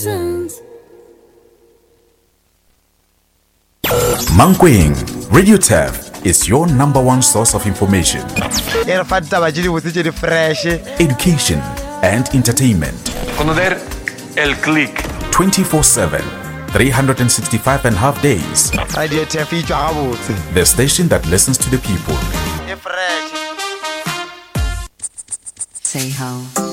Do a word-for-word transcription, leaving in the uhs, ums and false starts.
Mankweng Radio Turf is your number one source of information, education and entertainment. Conocer el click twenty-four seven, three hundred sixty-five and a half days. Radio Turf The station that listens to the people. Say how.